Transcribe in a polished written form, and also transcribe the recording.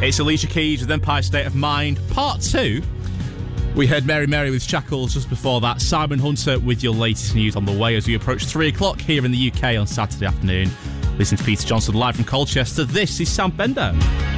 It's Alicia Keys with Empire State of Mind, Part 2. We heard Mary Mary with Shackles just before that. Simon Hunter with your latest news on the way as we approach 3 o'clock here in the UK on Saturday afternoon. Listen to Peter Johnson live from Colchester. This is Sound Bender.